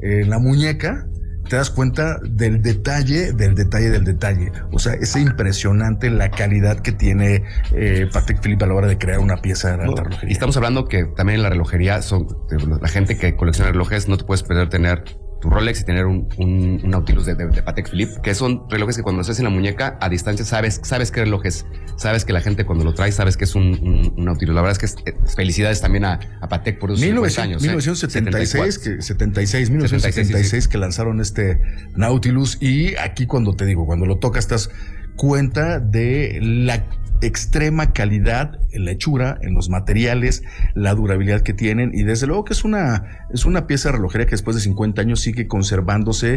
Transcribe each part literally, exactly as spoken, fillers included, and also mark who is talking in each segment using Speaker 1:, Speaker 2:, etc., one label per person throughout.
Speaker 1: en la muñeca, te das cuenta del detalle, del detalle, del detalle. O sea, es impresionante la calidad que tiene eh, Patek Philippe a la hora de crear una pieza de alta
Speaker 2: No,
Speaker 1: relojería.
Speaker 2: y estamos hablando que también en la relojería son la gente que colecciona relojes, no te puedes perder tener tu Rolex y tener un, un, un Nautilus de, de, de Patek Philippe, que son relojes que cuando los haces en la muñeca a distancia sabes, sabes qué reloj es, sabes que la gente cuando lo trae sabes que es un, un, un Nautilus. La verdad es que es, felicidades también a, a Patek por esos
Speaker 1: mil
Speaker 2: cincuenta años.
Speaker 1: mil novecientos setenta y seis,
Speaker 2: ¿eh?
Speaker 1: que, setenta y seis, mil novecientos setenta y seis, sí, sí. Que lanzaron este Nautilus, y aquí cuando te digo, cuando lo tocas, te das cuenta de la extrema calidad en la hechura, en los materiales, la durabilidad que tienen, y desde luego que es una es una pieza de relojería que después de cincuenta años sigue conservándose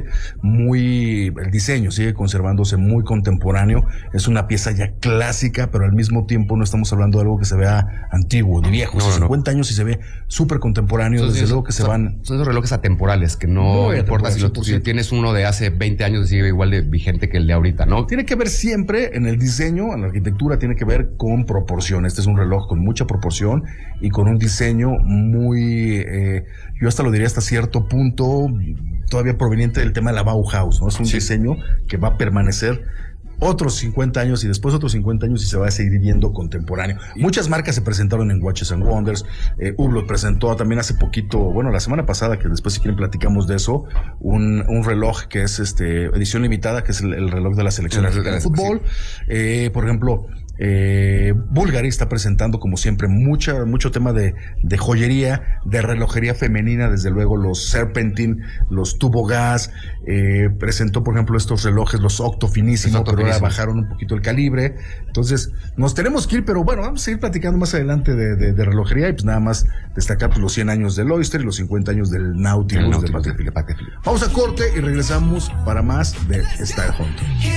Speaker 1: muy, el diseño sigue conservándose muy contemporáneo. Es una pieza ya clásica, pero al mismo tiempo no estamos hablando de algo que se vea antiguo, ni viejo. No, o sea, no, cincuenta no. años y se ve súper contemporáneo. Entonces, desde luego que se
Speaker 2: son,
Speaker 1: van...
Speaker 2: Son esos relojes atemporales, que no importa si, lo, si tienes uno de hace veinte años, sigue igual de vigente que el de ahorita, ¿no?
Speaker 1: Tiene que ver siempre en el diseño, en la arquitectura, tiene que ver con proporción. Este es un reloj con mucha proporción y con un diseño muy, eh, yo hasta lo diría hasta cierto punto, todavía proveniente del tema de la Bauhaus, ¿no? Es un sí. diseño que va a permanecer otros cincuenta años y después otros cincuenta años y se va a seguir viendo contemporáneo. Muchas marcas se presentaron en Watches and Wonders. eh, Hublot presentó también hace poquito, bueno, la semana pasada, que después si quieren platicamos de eso, un, un reloj que es este edición limitada, que es el, el reloj de la selección de, de, de fútbol. Sí. Eh, por ejemplo, Eh, Bulgari está presentando, como siempre, mucha, mucho tema de, de joyería, de relojería femenina, desde luego los Serpentine, los Tubo Gas. Eh, presentó, por ejemplo, estos relojes, los Octo Finísimo, pero ahora bajaron un poquito el calibre. Entonces, nos tenemos que ir, pero bueno, vamos a seguir platicando más adelante de, de, de relojería, y pues nada más destacar pues, los cien años del Oyster y los cincuenta años del Nautilus,
Speaker 2: el Nautilus
Speaker 1: de Patek Philippe. Vamos a corte y regresamos para más de Style Hunter.